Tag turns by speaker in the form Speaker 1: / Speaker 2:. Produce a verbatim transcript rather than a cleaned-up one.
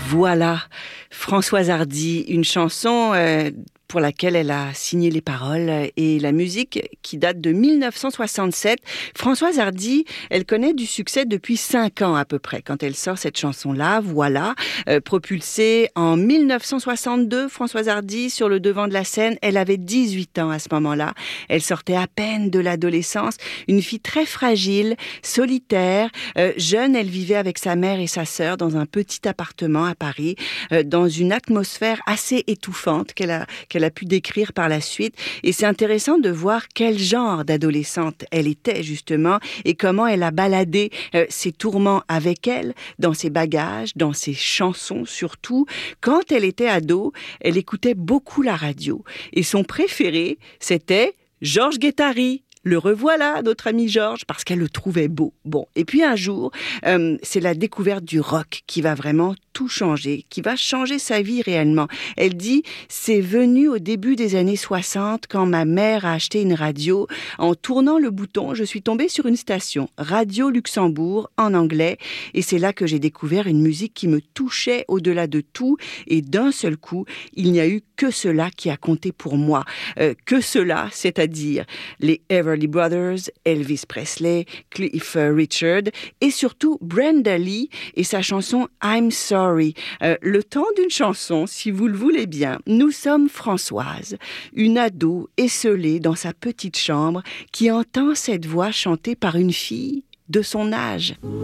Speaker 1: Voilà, Françoise Hardy, une chanson euh, pour laquelle elle a signé les paroles et la musique qui date de dix-neuf cent soixante-sept. Françoise Hardy, elle connaît du succès depuis cinq ans à peu près quand elle sort cette chanson-là, Voilà, euh, propulsée en dix-neuf cent soixante-deux. Françoise Hardy sur le devant de la scène, elle avait dix-huit ans à ce moment-là. Elle sortait à peine de l'adolescence, une fille très fragile, solitaire, euh, jeune. Elle vivait avec sa mère et sa sœur dans un petit appartement à Paris, euh, dans une atmosphère assez étouffante qu'elle a qu'elle a pu décrire par la suite. Et c'est intéressant de voir quel genre d'adolescente elle était justement et comment elle a baladé euh, ses tourments avec elle, dans ses bagages, dans ses chansons surtout. Quand elle était ado, elle écoutait beaucoup la radio et son préféré, c'était Georges Guettari. Le revoilà, notre ami Georges, parce qu'elle le trouvait beau. Bon, et puis un jour, euh, c'est la découverte du rock qui va vraiment tout changer, qui va changer sa vie réellement. Elle dit, c'est venu au début des années soixante, quand ma mère a acheté une radio. En tournant le bouton, je suis tombée sur une station, Radio Luxembourg, en anglais, et c'est là que j'ai découvert une musique qui me touchait au-delà de tout, et d'un seul coup, il n'y a eu que cela qui a compté pour moi. Euh, que cela, c'est-à-dire les Everly Brothers, Elvis Presley, Cliff Richard et surtout Brenda Lee et sa chanson I'm Sorry. Euh, le temps d'une chanson, si vous le voulez bien. Nous sommes Françoise, une ado esseulée dans sa petite chambre qui entend cette voix chantée par une fille de son âge.